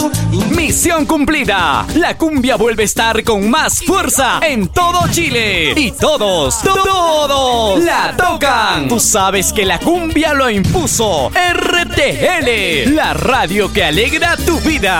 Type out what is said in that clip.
Misión cumplida. La cumbia vuelve a estar con más fuerza en todo Chile. Y todos la tocan. Tú sabes que la cumbia lo impuso RTL, la radio que alegra tu vida.